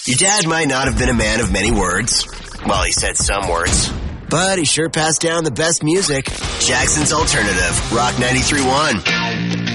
Your dad might not have been a man of many words. Well, he said some words. But he sure passed down the best music. Jackson's Alternative, Rock 93.1.